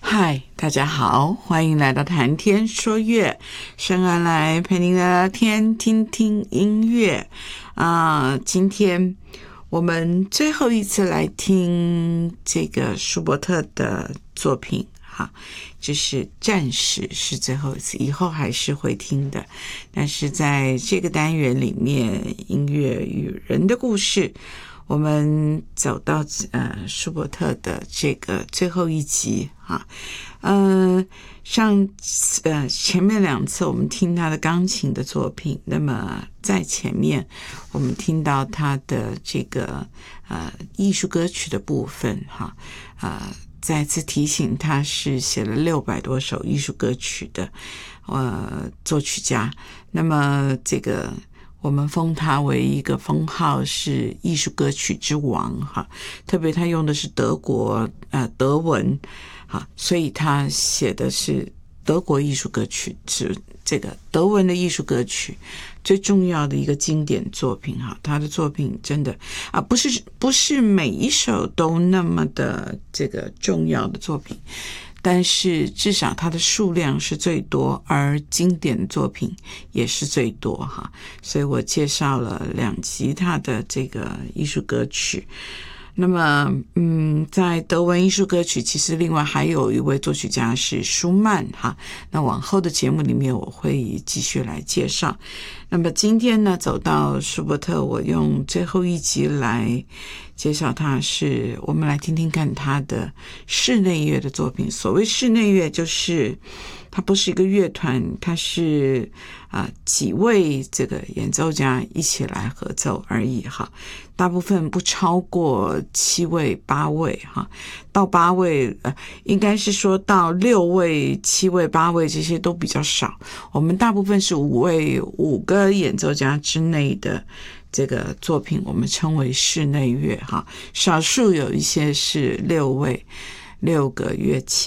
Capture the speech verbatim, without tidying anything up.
嗨，大家好，欢迎来到谈天说乐，生而来陪您聊聊天，听听音乐啊、呃。今天我们最后一次来听这个舒伯特的作品哈，就是暂时是最后一次，以后还是会听的。但是在这个单元里面，音乐与人的故事，我们走到呃舒伯特的这个最后一集哈，呃上呃前面两次我们听他的钢琴的作品，那么在前面我们听到他的这个呃艺术歌曲的部分哈，呃再次提醒他是写了六百多首艺术歌曲的呃作曲家，那么这个我们封他为一个封号是艺术歌曲之王哈，特别他用的是德国呃德文哈，所以他写的是德国艺术歌曲，是这个德文的艺术歌曲最重要的一个经典作品哈。他的作品真的啊，不是不是每一首都那么的这个重要的作品，但是至少它的数量是最多，而经典的作品也是最多哈。所以我介绍了两集他的这个艺术歌曲。那么嗯，在德文艺术歌曲其实另外还有一位作曲家是舒曼哈，那往后的节目里面我会继续来介绍。那么今天呢，走到舒伯特，我用最后一集来介绍他，是我们来听听看他的室内乐的作品。所谓室内乐，就是它不是一个乐团，它是啊、呃、几位这个演奏家一起来合奏而已哈，大部分不超过七位八位哈，到八位呃应该是说到六位七位八位这些都比较少，我们大部分是五位五个演奏家之内的这个作品我们称为室内乐哈，少数有一些是六位六个乐器。